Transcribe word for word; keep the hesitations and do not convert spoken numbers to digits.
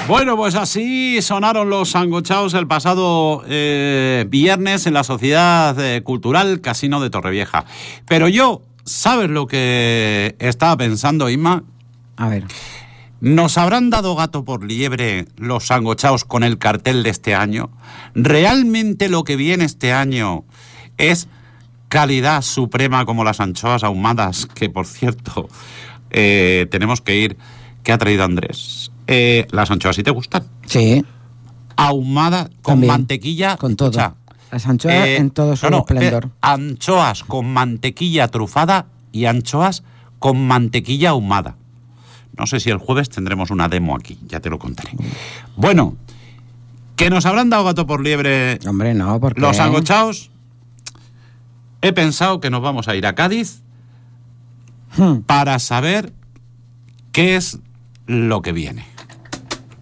Bueno, pues así sonaron los sangochaos el pasado eh, viernes en la Sociedad eh, Cultural Casino de Torrevieja. Pero yo, ¿sabes lo que estaba pensando, Inma? A ver. ¿Nos habrán dado gato por liebre los sangochaos con el cartel de este año? ¿Realmente lo que viene este año es calidad suprema como las anchoas ahumadas? Que, por cierto, eh, tenemos que ir... ¿Qué ha traído Andrés? Eh, ¿Las anchoas sí te gustan? Sí. Ahumada con También, mantequilla. con todo. Escucha, Las anchoas eh, en todo su no, no, esplendor. eh, anchoas con mantequilla trufada y anchoas con mantequilla ahumada. No sé si el jueves tendremos una demo aquí, ya te lo contaré. Bueno, ¿que nos habrán dado gato por liebre? Hombre, no, porque... Los sangochaos. He pensado que nos vamos a ir a Cádiz Hmm. para saber qué es lo que viene.